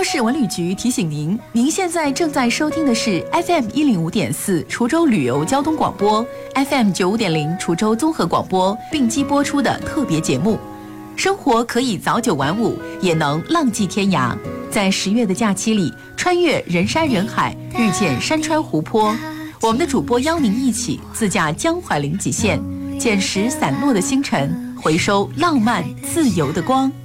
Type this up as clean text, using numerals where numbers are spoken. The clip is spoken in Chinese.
市文旅局提醒您，您现在正在收听的是 FM 105.4滁州旅游交通广播 ，FM 95.0滁州综合广播并机播出的特别节目。生活可以早9晚5，也能浪迹天涯。在10月的假期里，穿越人山人海，遇见山川湖泊。我们的主播邀您一起自驾江淮临济县，捡拾散落的星辰，回收浪漫自由的光。